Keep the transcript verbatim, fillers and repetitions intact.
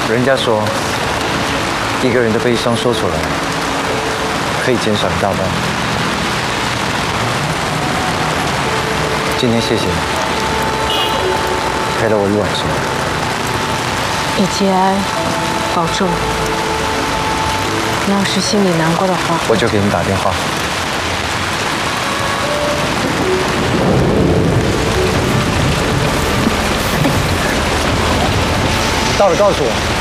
人家说，一个人的悲伤说出来，可以减少一大半。今天谢谢你，陪了我一晚上。 以节哀，保重。你要是心里难过的话， 我就给你打电话。到了，告诉我。